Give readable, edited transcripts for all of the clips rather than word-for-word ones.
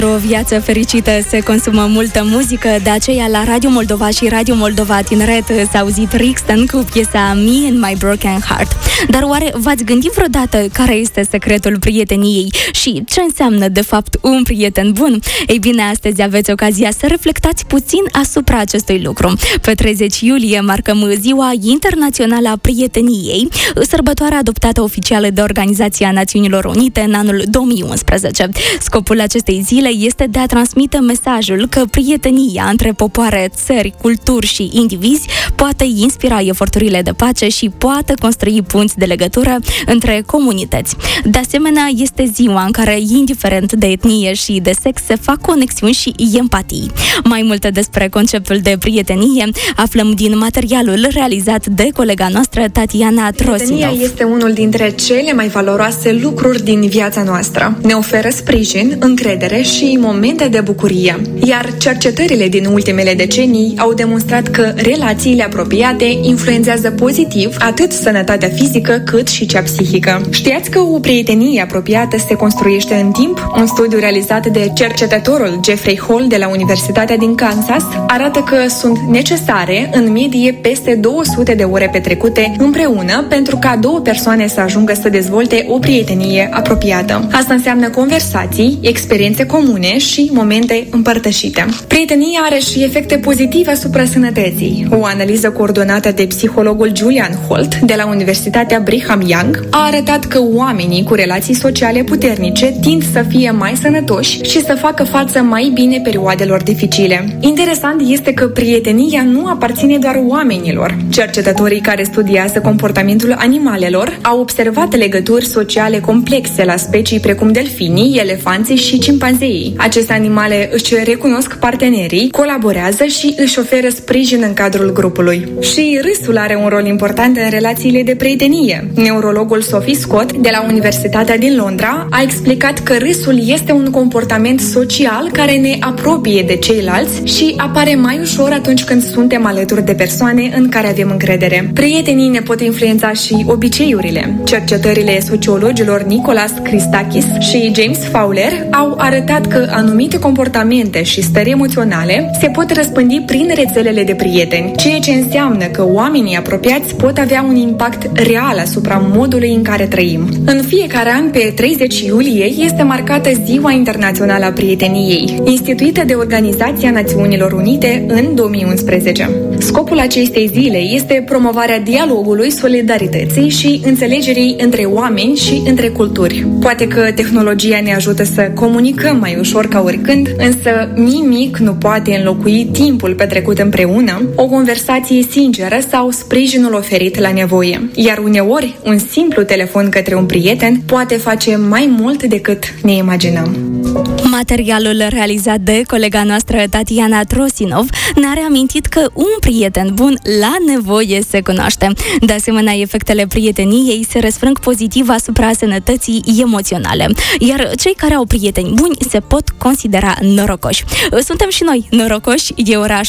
O viață fericită se consumă multă muzică, de aceea la Radio Moldova și Radio Moldova Tineret s-a auzit Rixton cu piesa Me and My Broken Heart. Dar oare v-ați gândit vreodată care este secretul prieteniei și ce înseamnă de fapt un prieten bun? Ei bine, astăzi aveți ocazia să reflectați puțin asupra acestui lucru. Pe 30 iulie marcăm Ziua Internațională a Prieteniei, sărbătoare adoptată oficială de Organizația Națiunilor Unite în anul 2011. Scopul acestei zile este de a transmite mesajul că prietenia între popoare, țări, culturi și indivizi poate inspira eforturile de pace și poate construi punți de legătură între comunități. De asemenea, este ziua în care, indiferent de etnie și de sex, se fac conexiuni și empatii. Mai multe despre conceptul de prietenie aflăm din materialul realizat de colega noastră, Tatiana Trosinov. Prietenia este unul dintre cele mai valoroase lucruri din viața noastră. Ne oferă sprijin, încredere și momente de bucurie. Iar cercetările din ultimele decenii au demonstrat că relațiile apropiate influențează pozitiv atât sănătatea fizică cât și cea psihică. Știați că o prietenie apropiată se construiește în timp? Un studiu realizat de cercetătorul Jeffrey Hall de la Universitatea din Kansas arată că sunt necesare în medie peste 200 de ore petrecute împreună pentru ca două persoane să ajungă să dezvolte o prietenie apropiată. Asta înseamnă conversații, experiențe comune și momente împărtășite. Prietenia are și efecte pozitive asupra sănătății. O analiză coordonată de psihologul Julian Holt de la Universitatea Brigham Young a arătat că oamenii cu relații sociale puternice tind să fie mai sănătoși și să facă față mai bine perioadelor dificile. Interesant este că prietenia nu aparține doar oamenilor. Cercetătorii care studiază comportamentul animalelor au observat legături sociale complexe la specii precum delfinii, elefanții și cimpanzeii. Aceste animale își recunosc partenerii, colaborează și își oferă sprijin în cadrul grupului. Și râsul are un rol important în relațiile de prietenie. Neurologul Sophie Scott de la Universitatea din Londra a explicat că râsul este un comportament social care ne apropie de ceilalți și apare mai ușor atunci când suntem alături de persoane în care avem încredere. Prietenii ne pot influența și obiceiurile. Cercetările sociologilor Nicholas Christakis și James Fowler au arătat că anumite comportamente și stări emoționale se pot răspândi prin rețelele de prieteni, ceea ce înseamnă că oamenii apropiați pot avea un impact real asupra modului în care trăim. În fiecare an, pe 30 iulie, este marcată Ziua Internațională a Prieteniei, instituită de Organizația Națiunilor Unite în 2011. Scopul acestei zile este promovarea dialogului, solidarității și înțelegerii între oameni și între culturi. Poate că tehnologia ne ajută să comunicăm mai ușor ca oricând, însă nimic nu poate înlocui timpul petrecut împreună, o conversație sinceră sau sprijinul oferit la nevoie. Iar uneori, un simplu telefon către un prieten poate face mai mult decât ne imaginăm. Materialul realizat de colega noastră Tatiana Trosinov ne-a reamintit că un prieten bun la nevoie se cunoaște. De asemenea, efectele prieteniei se răsfrâng pozitiv asupra sănătății emoționale. Iar cei care au prieteni buni se pot considera norocoși. Suntem și noi norocoși, e ora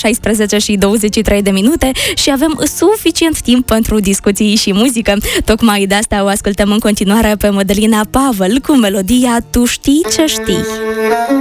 16:23 și avem suficient timp pentru discuții și muzică. Tocmai de asta o ascultăm în continuare pe Mădălina Pavel cu melodia Tu știi ce știi.